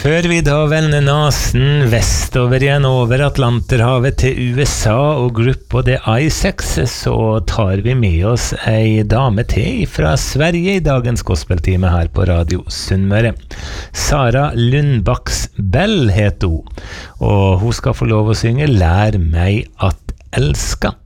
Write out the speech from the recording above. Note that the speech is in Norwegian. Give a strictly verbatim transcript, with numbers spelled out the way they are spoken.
Før vi da vender nasen vestover igjen over Atlanterhavet til U S A og gruppa The Isaacs, så tar vi med oss ei dame til fra Sverige i dagens gospeltime her på Radio Sunnmøre. Sara Lundbaks Bell heter hun, og hun skal få lov å synge «Lær meg at elska».